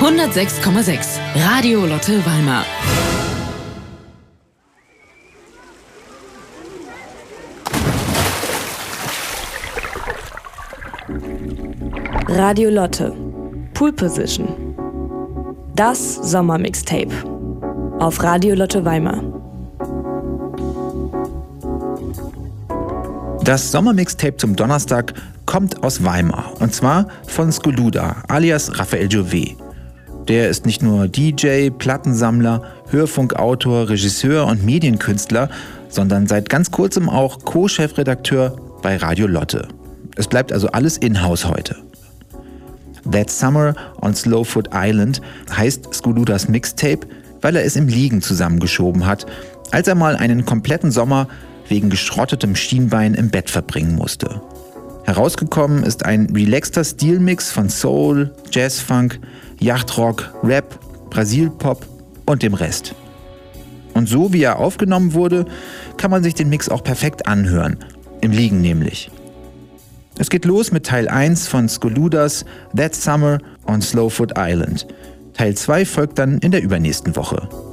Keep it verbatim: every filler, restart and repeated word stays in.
hundertsechs Komma sechs Radio Lotte Weimar. Radio Lotte. Pool Position. Das Sommermixtape. Auf Radio Lotte Weimar. Das Sommermixtape zum Donnerstag kommt aus Weimar. Und zwar von Skoluda, alias Raphael Jouvet. Der ist nicht nur D J, Plattensammler, Hörfunkautor, Regisseur und Medienkünstler, sondern seit ganz kurzem auch Co-Chefredakteur bei Radio Lotte. Es bleibt also alles in-house heute. That Summer on Slowfoot Island heißt Skoludas Mixtape, weil er es im Liegen zusammengeschoben hat, als er mal einen kompletten Sommer wegen geschrottetem Schienbein im Bett verbringen musste. Herausgekommen ist ein relaxter Stilmix von Soul, Jazzfunk, Yachtrock, Rap, Brasilpop und dem Rest. Und so wie er aufgenommen wurde, kann man sich den Mix auch perfekt anhören, im Liegen nämlich. Es geht los mit Teil eins von Skoludas That Summer on Slowfoot Island. Teil zwei folgt dann in der übernächsten Woche.